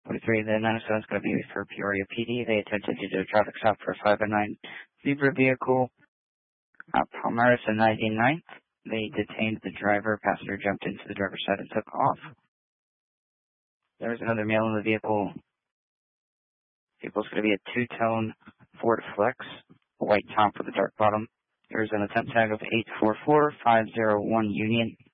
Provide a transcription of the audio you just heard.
43, the 907 is going to be for Peoria PD. They attempted to do a traffic stop for a 509 Zebra vehicle. Palmaris and 99th. They detained the driver. Passenger jumped into the driver's side and took off. There was another male in the vehicle. Vehicle's going to be a two-tone Ford Flex, a white top with a dark bottom. There's an attempt tag of 844-501 Union.